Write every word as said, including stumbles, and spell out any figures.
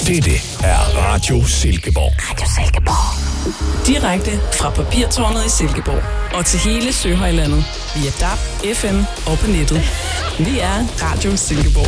Dette er Radio Silkeborg. Radio Silkeborg. Direkte fra Papirtårnet i Silkeborg og til hele Søhøjlandet via D A B, F M og på nettet. Vi er Radio Silkeborg.